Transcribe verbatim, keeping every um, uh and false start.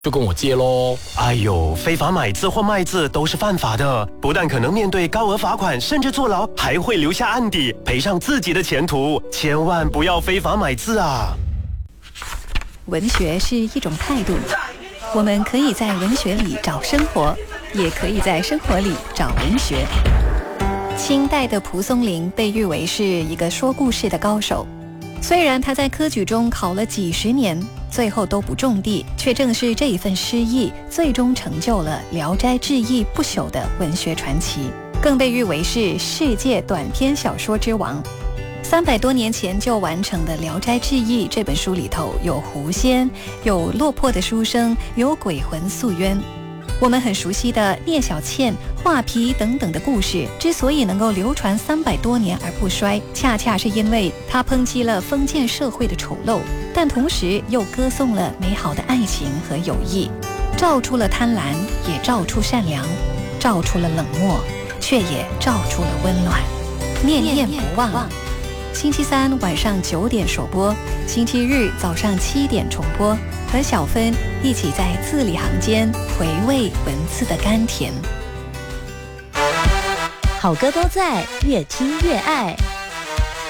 就跟我借咯。 哎呦，非法买字或卖字都是犯法的，不但可能面对高额罚款，甚至坐牢，还会留下案底，赔上自己的前途。千万不要非法买字啊！ 文学是一种态度，我们可以在文学里找生活，也可以在生活里找文学。清代的蒲松龄被誉为是一个说故事的高手，虽然他在科举中考了几十年，最后都不中第，却正是这一份诗意，最终成就了《聊斋志异》不朽的文学传奇，更被誉为是世界短篇小说之王。三百多年前就完成的《聊斋志异》这本书里头，有狐仙，有落魄的书生，有鬼魂诉冤。我们很熟悉的聂小倩、画皮等等的故事，之所以能够流传三百多年而不衰，恰恰是因为它抨击了封建社会的丑陋，但同时又歌颂了美好的爱情和友谊，照出了贪婪，也照出善良，照出了冷漠，却也照出了温暖。念念不忘。星期三晚上九点首播，星期日早上七点重播，和小芬一起在字里行间回味文字的甘甜。 好歌都在，越听越爱。